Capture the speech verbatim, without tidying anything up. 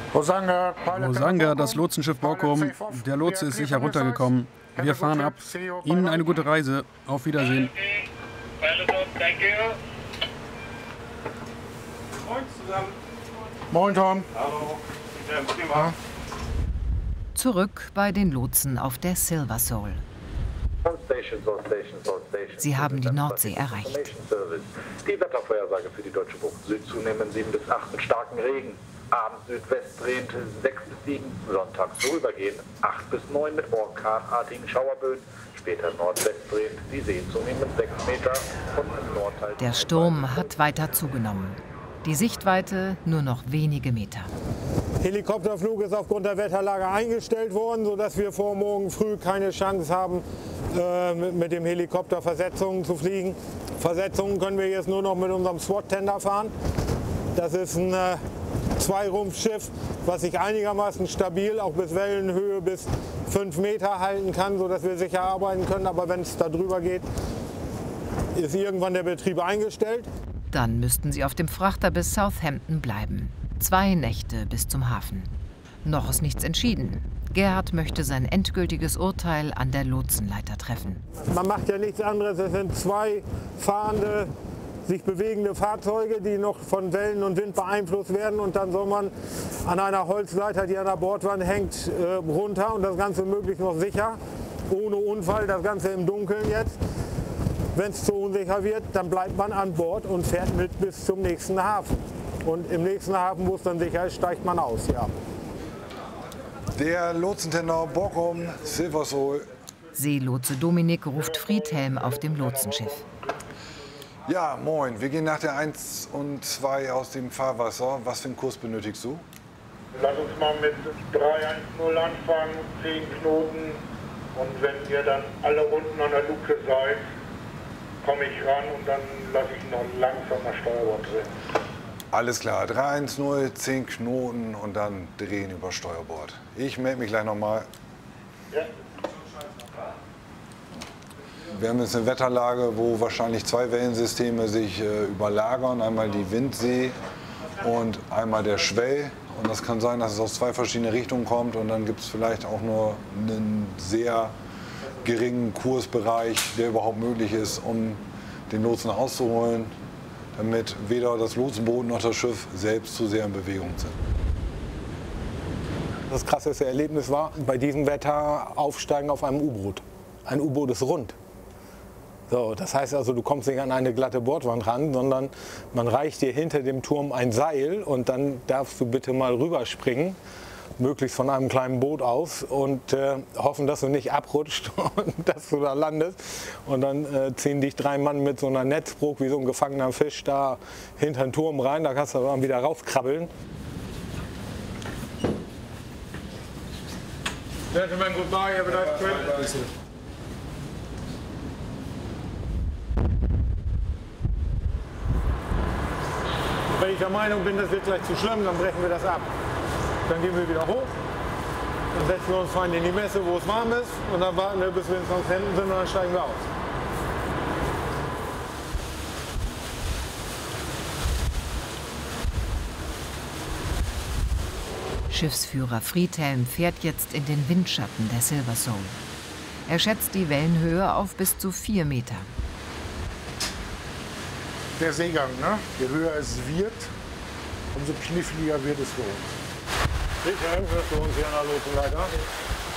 Hosanga, das Lotsenschiff Borkum. Der Lotse ist sicher runtergekommen. Wir fahren ab. Ihnen eine gute Reise. Auf Wiedersehen. Moin zusammen. Moin, Tom. Hallo. Ja. Zurück bei den Lotsen auf der Silver Soul. Sie haben die Nordsee erreicht. Die Wettervorhersage für die deutsche Bucht. Südzu nehmen sieben bis acht mit starkem Regen. Abends südwestdrehend sechs bis sieben. Sonntags vorübergehend acht bis neun mit orkanartigen Schauerböen. Später nordwestdrehend die See zunehmend sechs Meter. Und Nordteil. Der Sturm hat weiter zugenommen. Die Sichtweite nur noch wenige Meter. Helikopterflug ist aufgrund der Wetterlage eingestellt worden, sodass wir vor morgen früh keine Chance haben, äh, mit, mit dem Helikopter Versetzungen zu fliegen. Versetzungen können wir jetzt nur noch mit unserem SWAT-Tender fahren. Das ist ein äh, Zweirumpfschiff, was sich einigermaßen stabil, auch bis Wellenhöhe bis fünf Meter halten kann, sodass wir sicher arbeiten können. Aber wenn es da drüber geht, ist irgendwann der Betrieb eingestellt. Dann müssten sie auf dem Frachter bis Southampton bleiben. Zwei Nächte bis zum Hafen. Noch ist nichts entschieden. Gerhard möchte sein endgültiges Urteil an der Lotsenleiter treffen. Man macht ja nichts anderes. Es sind zwei fahrende, sich bewegende Fahrzeuge, die noch von Wellen und Wind beeinflusst werden. Und dann soll man an einer Holzleiter, die an der Bordwand hängt, äh, runter. Und das Ganze möglichst noch sicher, ohne Unfall, das Ganze im Dunkeln jetzt. Wenn es zu unsicher wird, dann bleibt man an Bord und fährt mit bis zum nächsten Hafen. Und im nächsten Hafen, wo es dann sicher ist, steigt man aus, ja. Der Lotsentender Borkum, Silver Soul. Seelotse Dominik ruft Friedhelm auf dem Lotsenschiff. Ja, moin. Wir gehen nach der eins und zwei aus dem Fahrwasser. Was für einen Kurs benötigst du? Lass uns mal mit drei eins null anfangen, zehn Knoten. Und wenn ihr dann alle unten an der Luke seid, komme ich ran und dann lasse ich noch langsam das Steuerbord drehen. Alles klar, drei eins null, zehn Knoten und dann drehen über Steuerbord. Ich melde mich gleich nochmal. Ja. Wir haben jetzt eine Wetterlage, wo wahrscheinlich zwei Wellensysteme sich äh, überlagern. Einmal die Windsee und einmal der Schwell. Und das kann sein, dass es aus zwei verschiedenen Richtungen kommt. Und dann gibt es vielleicht auch nur einen sehr geringen Kursbereich, der überhaupt möglich ist, um den Lotsen auszuholen, damit weder das Lotsenboot noch das Schiff selbst zu sehr in Bewegung sind. Das krasseste Erlebnis war, bei diesem Wetter aufsteigen auf einem U-Boot. Ein U-Boot ist rund. So, das heißt also, du kommst nicht an eine glatte Bordwand ran, sondern man reicht dir hinter dem Turm ein Seil und dann darfst du bitte mal rüberspringen, möglichst von einem kleinen Boot aus und äh, hoffen, dass du nicht abrutscht und dass du da landest. Und dann äh, ziehen dich drei Mann mit so einer Netzbrug wie so ein gefangener Fisch da hinter den Turm rein, da kannst du dann wieder rauskrabbeln. Gentlemen, goodbye, have a nice trip. Wenn ich der Meinung bin, das wird gleich zu schlimm, dann brechen wir das ab. Dann gehen wir wieder hoch, dann setzen wir uns fein in die Messe, wo es warm ist, und dann warten wir, bis wir in Southampton sind, und dann steigen wir aus. Schiffsführer Friedhelm fährt jetzt in den Windschatten der Silver Soul. Er schätzt die Wellenhöhe auf bis zu vier Meter. Der Seegang, ne? Je höher es wird, umso kniffliger wird es für uns. Friedhelm, hörst du uns hier an der Lotsenleiter?